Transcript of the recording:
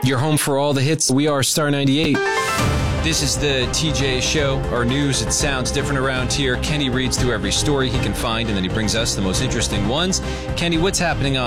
Your home for all the hits. We are Star 98. This is the TJ Show, our news. It sounds different around here. Kenny reads through every story he can find, and then he brings us the most interesting ones. Kenny, what's happening on